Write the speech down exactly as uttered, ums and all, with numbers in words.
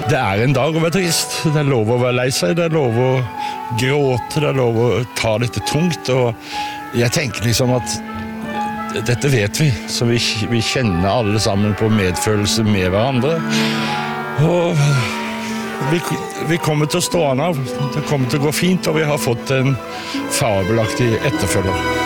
Det er en dag å være trist. Det er lov å være lei seg, det er lov å gråte, det er lov å ta dette tungt. Og jeg tenker liksom at dette vet vi, så vi, vi kjenner alle sammen på medfølelse med hverandre. Og vi, vi kommer til å stå an av. Det kommer til å gå fint, og vi har fått en fabelaktig etterfølger.